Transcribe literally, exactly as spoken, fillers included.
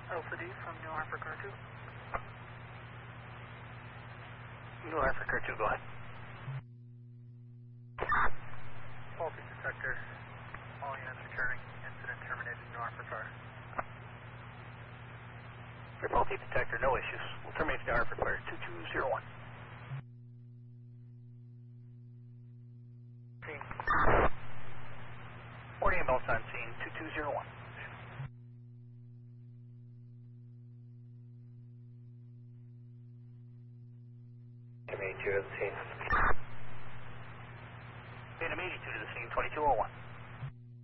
Alpha D from New Hartford Car two. New Hartford Car two, go ahead. Faulty detector. All units returning. Incident terminated in New Hartford Car. For faulty detector, no issues. We'll terminate New Hartford Fire two two zero one. Scene. Morning ambulance on scene two two zero one. Terminate to the scene. Phantom eighty-two to the scene, twenty-two oh one.